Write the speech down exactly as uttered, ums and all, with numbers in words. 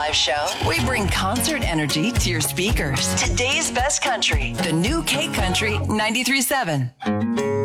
live show, we bring concert energy to your speakers. Today's best country, the new K Country ninety-three point seven.